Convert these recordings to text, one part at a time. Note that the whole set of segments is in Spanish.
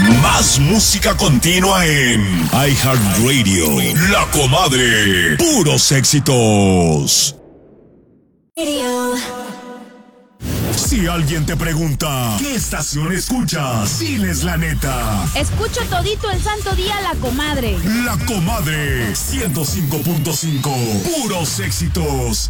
Más música continua en iHeartRadio. La Comadre. Puros éxitos. Si alguien te pregunta, ¿qué estación escuchas? Diles la neta. Escucho todito el santo día La Comadre. La Comadre 105.5. Puros éxitos.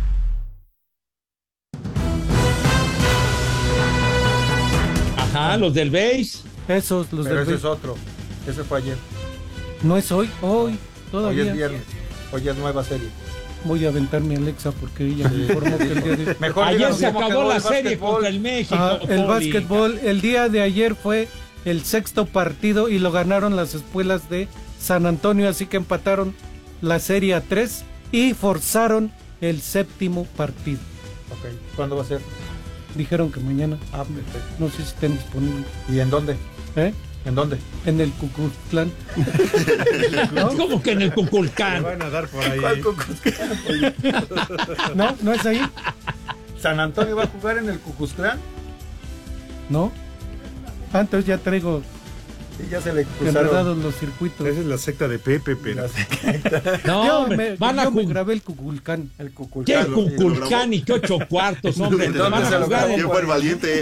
Ajá, los del base. Esos, los Pero del ese base. es otro. Ese fue ayer. No es hoy, hoy, Hoy todavía. es viernes. Hoy es nueva serie. Voy a aventar mi Alexa porque ella me informó que el día de... Mejor Ayer díganos se cómo acabó quedó la el serie básquetbol. contra el México. El Poli. básquetbol, el día de ayer fue el sexto partido y lo ganaron las espuelas de San Antonio, así que empataron la serie a 3 y forzaron el séptimo partido. Ok, ¿cuándo va a ser? Dijeron que mañana, Ah, perfecto. no sé si estén disponibles. ¿Y en dónde? ¿Eh? ¿En dónde? En el Cuculcán. ¿Cómo que en el Cuculcán? van a dar por ahí. ¿Cuál Cucuzclán? No, no es ahí. ¿San Antonio va a jugar en el Cucuzclán? No. Entonces ya traigo Sí, ya se le cruzaron. enredados los circuitos. Esa es la secta de Pepe, pero. No, Yo hombre, me, van a yo me jugar. grabé el Cuculcán. El ¿Qué Cuculcán. Cuculcán y qué 8 cuartos, hombre? ¿En dónde Van a se lo jugar grabó? en- ¿Quién fue el valiente?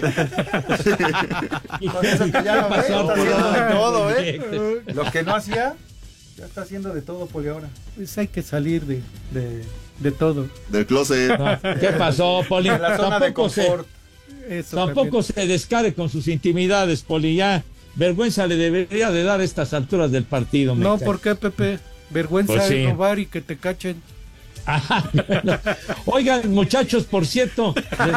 Con eso que ya lo ve, pasó, está haciendo de todo, ¿eh? Directo. Lo que no hacía, ya está haciendo de todo, Poli, ahora. Pues hay que salir De de todo. Del closet. No, ¿qué pasó, Poli? la zona de confort. Eso Tampoco se descare con sus intimidades, Poli. Ya vergüenza le debería de dar a estas alturas del partido. me No, cae. ¿por qué, Pepe? Vergüenza Pues sí. de robar y que te cachen. Ajá, bueno. Oigan, muchachos, por cierto,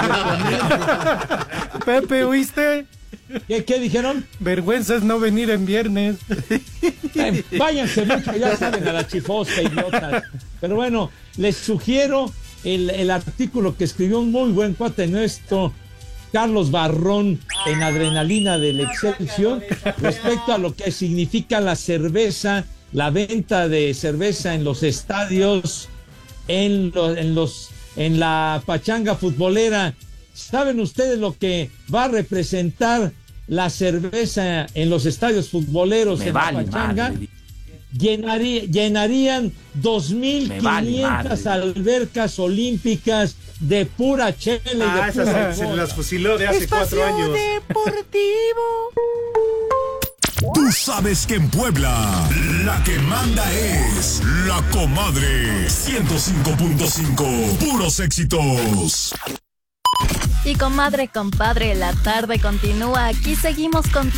Pepe, ¿oíste? ¿qué dijeron? Vergüenza es no venir en viernes. Váyanse mucho, ya saben, a la chifosca, idiotas. Pero bueno, les sugiero el artículo que escribió un muy buen cuate nuestro, Carlos Barrón, en Adrenalina del Excelsior, respecto a lo que significa la cerveza, la venta de cerveza en los estadios, en la pachanga futbolera. ¿Saben ustedes lo que va a representar la cerveza en los estadios futboleros en la pachanga? Llenarían 2,500 albercas olímpicas de pura chela y de Ah, pura esas se alcohol. las fusiló de hace 4 años. Tú sabes que en Puebla, la que manda es La Comadre 105.5. Puros éxitos. Y comadre, compadre, la tarde continúa. Aquí seguimos con